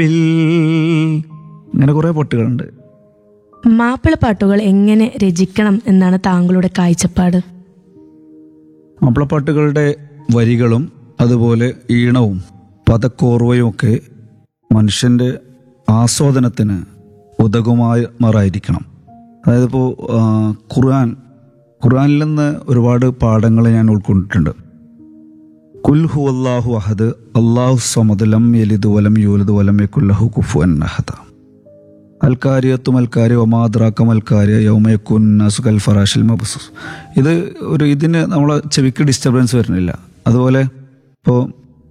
ഇങ്ങനെ കുറേ പാട്ടുകളുണ്ട്. മാപ്പിളപ്പാട്ടുകൾ എങ്ങനെ രചിക്കണം എന്നാണ് താങ്കളുടെ കാഴ്ചപ്പാട്? മാപ്പിളപ്പാട്ടുകളുടെ വരികളും അതുപോലെ ഈണവും പദക്കോർവയും ഒക്കെ മനുഷ്യൻ്റെ ആസ്വാദനത്തിന് ഉതകുമാറായിരിക്കണം. അതായത് ഇപ്പോൾ ഖുർആനിൽ നിന്ന് ഒരുപാട് പാഠങ്ങൾ ഞാൻ ഉൾക്കൊണ്ടിട്ടുണ്ട്. കുൽ ഹുവല്ലാഹു അഹദ് അല്ലാഹു സമദ് ലം യലിദ് വലം യൂലദ് വലം യകുൽ ലഹു കുഫുവൻ അഹദ്. അൽക്കാരിയത്തു മൽക്കാരി ഒമാദ്രാക്ക മൽക്കാരിയ യൗമയക്കുൻ നാസു കൽ ഫറാഷിൽ മബ്സൂസ്. ഇതിന് നമ്മളെ ചെവിക്ക് ഡിസ്റ്റർബൻസ് വരുന്നില്ല. അതുപോലെ ഇപ്പോൾ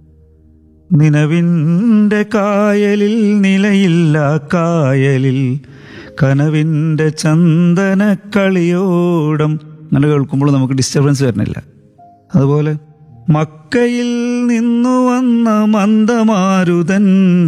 നിലവിൻ്റെ കായലിൽ നിലയില്ല കായലിൽ കനവിൻ്റെ ചന്ദന കളിയോടം അങ്ങനെ കേൾക്കുമ്പോൾ നമുക്ക് ഡിസ്റ്റർബൻസ് വരുന്നില്ല. അതുപോലെ മക്കയിൽ നിന്നു വന്ന മന്ദമാരുതൻ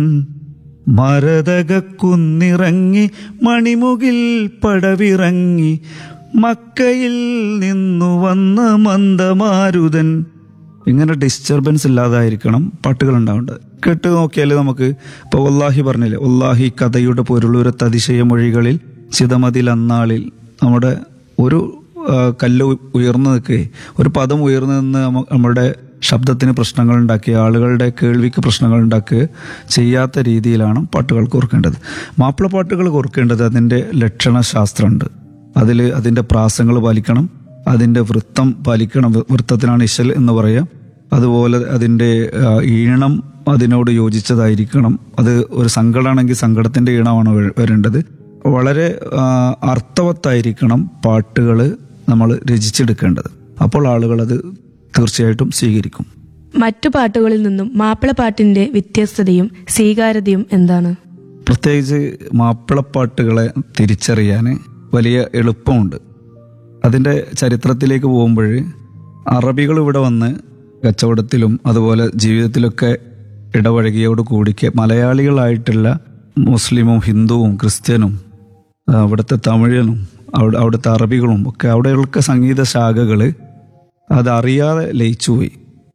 മരതകക്കുന്നിറങ്ങി മണിമുകിൽ പടവിറങ്ങി മക്കയിൽ നിന്നു വന്ന മന്ദമാരുതൻ. ഇങ്ങനെ ഡിസ്റ്റർബൻസ് ഇല്ലാതായിരിക്കണം പാട്ടുകൾ ഉണ്ടാവേണ്ടത്. കേട്ട് നോക്കിയാൽ നമുക്ക് ഇപ്പോൾ വല്ലാഹി പറഞ്ഞില്ലേ, വല്ലാഹി കഥയുടെ പൊരുളൂരത്ത് അതിശയ മൊഴികളിൽ ചിതമതിൽ അന്നാളിൽ നമ്മുടെ ഒരു കല്ല് ഉയർന്നു നിൽക്കുകയെ ഒരു പദം ഉയർന്നു നിന്ന് നമ്മുടെ ശബ്ദത്തിന് പ്രശ്നങ്ങൾ ഉണ്ടാക്കുക, ആളുകളുടെ കേൾവിക്ക് പ്രശ്നങ്ങൾ ഉണ്ടാക്കുക ചെയ്യാത്ത രീതിയിലാണ് പാട്ടുകൾ കോർക്കേണ്ടത്. മാപ്പിളപ്പാട്ടുകൾ കോർക്കേണ്ടത് അതിൻ്റെ ലക്ഷണശാസ്ത്രമുണ്ട്. അതിൻ്റെ പ്രാസങ്ങൾ പാലിക്കണം, അതിൻ്റെ വൃത്തം പാലിക്കണം. വൃത്തത്തിനാണ് ഇശൽ എന്ന് പറയുക. അതുപോലെ അതിൻ്റെ ഈണം അതിനോട് യോജിച്ചതായിരിക്കണം. അത് ഒരു സങ്കടമാണെങ്കിൽ സങ്കടത്തിൻ്റെ ഈണമാണ് വരേണ്ടത്. വളരെ അർത്ഥവത്തായിരിക്കണം പാട്ടുകൾ നമ്മൾ രചിച്ചെടുക്കേണ്ടത്. അപ്പോൾ ആളുകൾ അത് തീർച്ചയായിട്ടും സ്വീകരിക്കും. മറ്റു പാട്ടുകളിൽ നിന്നും മാപ്പിളപ്പാട്ടിന്റെ വ്യത്യസ്തതയും സ്വീകാര്യതയും എന്താണ്? പ്രത്യേകിച്ച് മാപ്പിളപ്പാട്ടുകളെ തിരിച്ചറിയാൻ വലിയ എളുപ്പമുണ്ട്. അതിൻ്റെ ചരിത്രത്തിലേക്ക് പോകുമ്പോൾ അറബികൾ ഇവിടെ വന്ന് കച്ചവടത്തിലും അതുപോലെ ജീവിതത്തിലൊക്കെ ഇടപഴകിയോട് കൂടിക്ക് മലയാളികളായിട്ടുള്ള മുസ്ലിമും ഹിന്ദുവും ക്രിസ്ത്യനും അവിടുത്തെ തമിഴനും അവിടുത്തെ അറബികളും ഒക്കെ അവിടെയുള്ള സംഗീത ശാഖകൾ അതറിയാതെ ലയിച്ചുപോയി.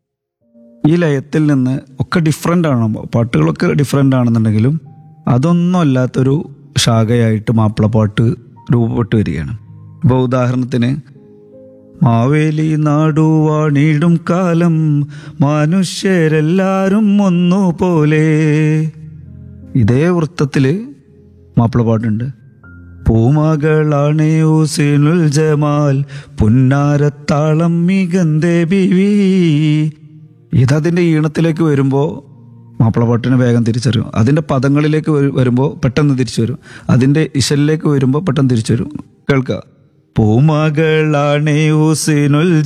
ഈ ലയത്തിൽ നിന്ന് ഒക്കെ ഡിഫറെൻ്റ് ആണ്, പാട്ടുകളൊക്കെ ഡിഫറെൻ്റ് ആണെന്നുണ്ടെങ്കിലും അതൊന്നും അല്ലാത്തൊരു ശാഖയായിട്ട് മാപ്പിളപ്പാട്ട് രൂപപ്പെട്ടു വരികയാണ്. ഇപ്പോൾ ഉദാഹരണത്തിന് മാവേലി നാടുവാണിടും കാലം മനുഷ്യരെല്ലാരും ഒന്നുപോലെ, ഇതേ വൃത്തത്തിൽ മാപ്പിളപ്പാട്ടുണ്ട്. പൂമകളാണ് ഹുസൈനുൽ ജമാൽ പുന്നാരത്താളം മികന്തേ ബിവി. ഇതതിൻ്റെ ഈണത്തിലേക്ക് വരുമ്പോൾ മാപ്പിളപ്പാട്ടിന് വേഗം തിരിച്ചറിയും. അതിൻ്റെ പദങ്ങളിലേക്ക് വരുമ്പോൾ പെട്ടെന്ന് തിരിച്ചു വരും. അതിൻ്റെ ഇശലിലേക്ക് വരുമ്പോൾ പെട്ടെന്ന് തിരിച്ചു വരും. കേൾക്കുക. പൂമകളാണ് ഹുസൈനുൽ